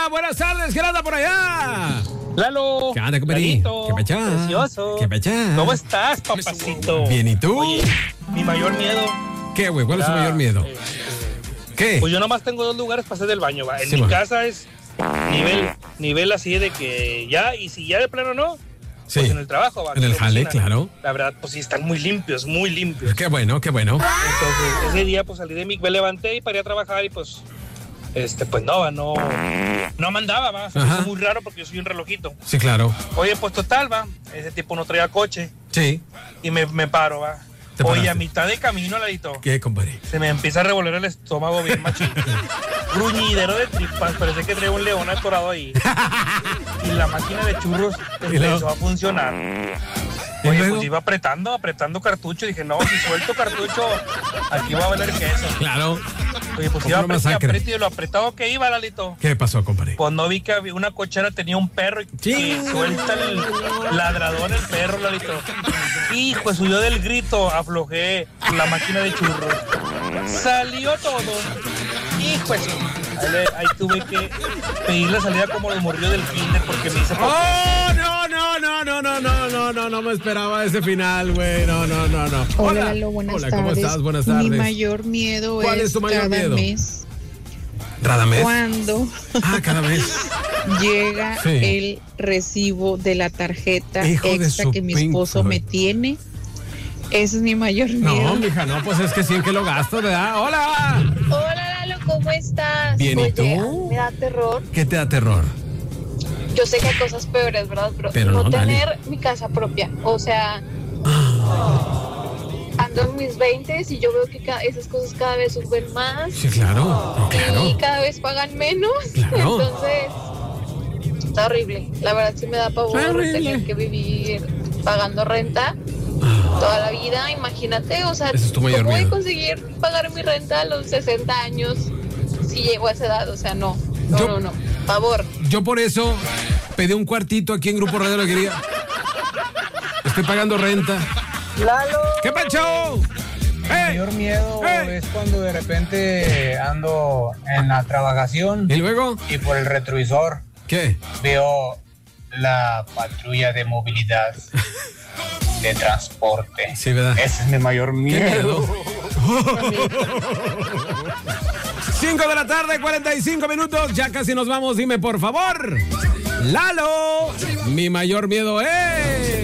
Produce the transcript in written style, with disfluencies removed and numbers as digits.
Hola, buenas tardes, ¿quién anda por allá? Lalo. ¿Qué anda, compadrito? ¿Qué pachá? Precioso. ¿Qué pachá? ¿Cómo estás, papacito? Bien, ¿y tú? Oye, mi mayor miedo. ¿Qué, güey? ¿Cuál es tu mayor miedo? ¿Qué? Pues yo nomás tengo 2 lugares para hacer del baño, va. En Sí, mi bueno. casa es nivel así de que ya, y si ya de plano no, Sí. pues en el trabajo, va. En el jale, oficina. claro. La verdad, pues sí, están muy limpios, muy limpios. Qué bueno, qué bueno. Entonces, ese día, pues salí de me levanté y para ir a trabajar y pues, pues no mandaba, va. Se me Ajá. hizo muy raro porque yo soy un relojito. Sí, claro. Oye, pues total, va. Ese tipo no traía coche Sí. y me paro, va. ¿Te Oye, paraste? a mitad de camino, Ladito, ¿Qué, compadre? se me empieza a revolver el estómago bien machín. Gruñidero de tripas, parece que trae un león atorado ahí. Y la máquina de churros empezó a funcionar. ¿Y Oye, luego? pues iba apretando cartucho. Dije, no, si suelto cartucho, aquí va a valer queso. Claro. Oye, pues Como iba una masacre. y lo apretado que iba, Lalito. ¿Qué pasó, compadre? Pues no vi que había una cochera, tenía un perro y Sí. que suelta el ladrador el perro, Lalito. Hijo, subió del grito, aflojé la máquina de churros. Salió todo. Hijo, eso. Ahí tuve que pedir la salida como los morrió del kinder porque me hice... ¡Oh, no me esperaba ese final, güey! No. Hola, Lalo, buenas tardes. ¿Cómo estás? Buenas tardes. Mi mayor miedo ¿Cuál es tu mayor cada miedo? mes ¿Radamés? cuando Cada mes. llega Sí. el recibo de la tarjeta Hijo de extra su que mi esposo pinche. me tiene. Ese es mi mayor miedo. No, mija, no, pues es que sí, en que lo gasto, ¿verdad? ¡Hola! Hola Lalo, ¿cómo estás? Bien, ¿y Oye, tú? a mí me da terror. ¿Qué te da terror? Yo sé que hay cosas peores, ¿verdad? Pero no no, dale. tener mi casa propia. O sea, ando en mis 20s y yo veo que esas cosas cada vez suben más Sí, claro. No, y claro. cada vez pagan menos. Claro. Entonces, está horrible. La verdad sí me da pavor Horrible. tener que vivir pagando renta toda la vida. Imagínate, o sea, Ese es tu mayor ¿cómo voy a miedo. conseguir pagar mi renta a los 60 años si llego a esa edad? O sea, no. Pavor. Yo por eso pedí un cuartito aquí en Grupo Radio La Alegría. Estoy pagando renta. Lalo. ¿Qué pacho? Mi mayor miedo es cuando de repente ando en la trabajación ¿Y luego? y por el retrovisor ¿Qué? veo la patrulla de movilidad de transporte. Sí, ¿verdad? Ese es mi mayor ¿Qué miedo. miedo? 5 de la tarde, 45 minutos. Ya casi nos vamos. Dime, por favor. Lalo, mi mayor miedo es...